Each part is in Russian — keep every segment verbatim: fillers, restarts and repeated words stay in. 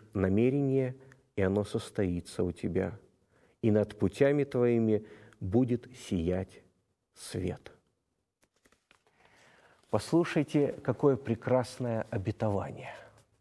намерение, и оно состоится у тебя, и над путями твоими будет сиять свет». Послушайте, какое прекрасное обетование.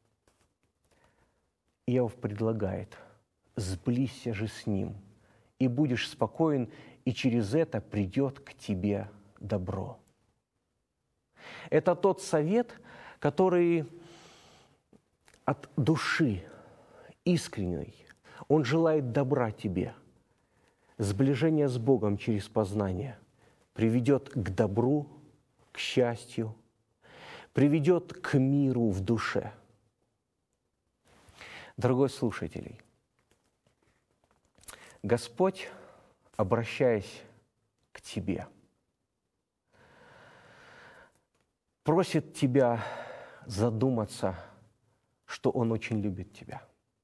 Иов предлагает: «Сблизься же с ним, и будешь спокоен, и через это придет к тебе добро». Это тот совет, который от души, искренний. Он желает добра тебе. Сближение с Богом через познание приведет к добру, к счастью, приведет к миру в душе. Дорогой слушатель, Господь, обращаясь к тебе, просит тебя задуматься, что Он очень любит тебя.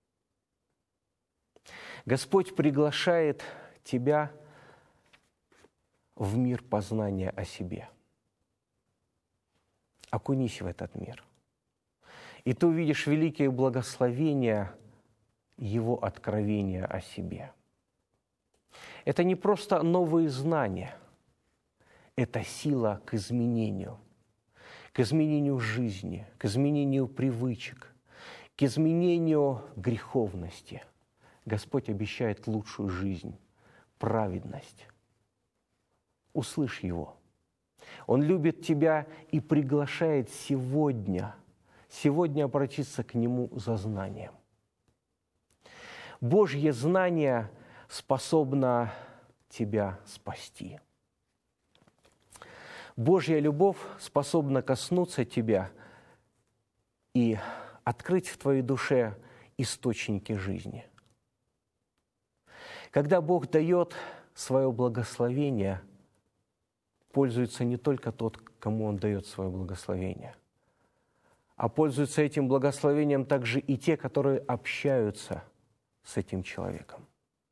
Господь приглашает тебя в мир познания о себе. Окунись в этот мир, и ты увидишь великие благословения Его откровения о себе. Это не просто новые знания, это сила к изменению, к изменению жизни, к изменению привычек, к изменению греховности. Господь обещает лучшую жизнь, праведность. Услышь Его. Он любит тебя и приглашает сегодня, сегодня обратиться к Нему за знанием. Божье знание способно тебя спасти. Божья любовь способна коснуться тебя и открыть в твоей душе источники жизни. Когда Бог дает свое благословение, пользуется не только тот, кому Он дает свое благословение, а пользуются этим благословением также и те, которые общаются с этим человеком.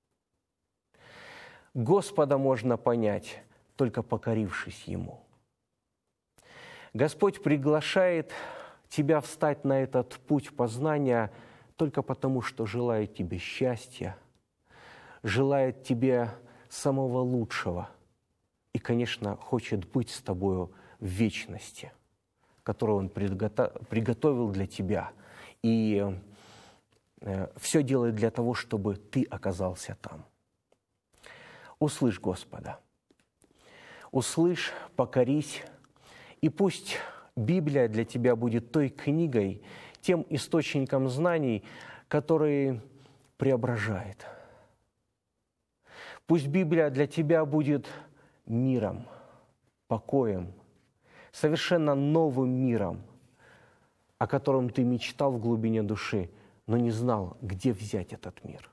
Господа можно понять, только покорившись Ему. Господь приглашает тебя встать на этот путь познания только потому, что желает тебе счастья, желает тебе самого лучшего и, конечно, хочет быть с тобою в вечности, которую Он приготовил для тебя. И все делает для того, чтобы ты оказался там. Услышь Господа, услышь, покорись, и пусть Библия для тебя будет той книгой, тем источником знаний, который преображает. Пусть Библия для тебя будет миром, покоем, совершенно новым миром, о котором ты мечтал в глубине души, но не знал, где взять этот мир.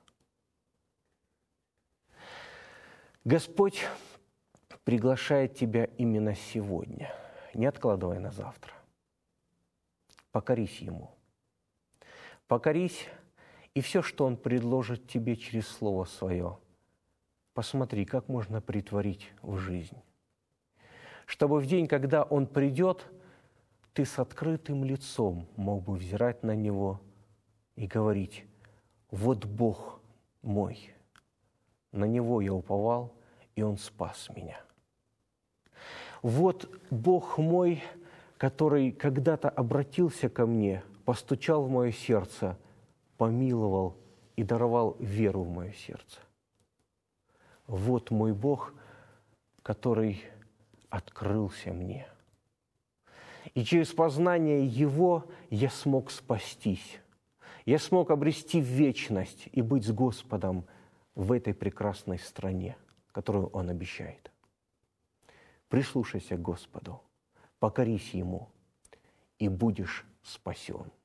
Господь приглашает тебя именно сегодня, не откладывай на завтра. Покорись Ему. Покорись, и все, что Он предложит тебе через Слово Свое, посмотри, как можно претворить в жизнь. Чтобы в день, когда Он придет, ты с открытым лицом мог бы взирать на Него и говорить: «Вот Бог мой, на Него я уповал, и Он спас меня. Вот Бог мой, который когда-то обратился ко мне, постучал в мое сердце, помиловал и даровал веру в мое сердце. Вот мой Бог, который открылся мне. И через познание Его я смог спастись. Я смог обрести вечность и быть с Господом в этой прекрасной стране, которую Он обещает. Прислушайся к Господу, покорись Ему, и будешь спасен.